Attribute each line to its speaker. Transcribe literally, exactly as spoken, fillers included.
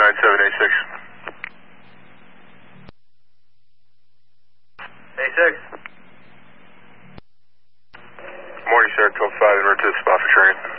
Speaker 1: nine seven eight six.
Speaker 2: eight six.
Speaker 1: Morning, sir. Code five, in route to the spot for training.